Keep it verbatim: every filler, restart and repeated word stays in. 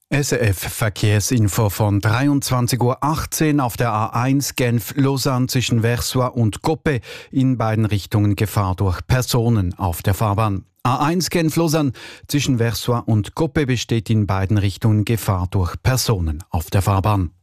S R F-Verkehrsinfo von dreiundzwanzig Uhr achtzehn auf der A eins Genf-Lausanne zwischen Versoix und Coppet. In beiden Richtungen Gefahr durch Personen auf der Fahrbahn. A eins Genf-Lausanne zwischen Versoix und Coppet besteht in beiden Richtungen Gefahr durch Personen auf der Fahrbahn.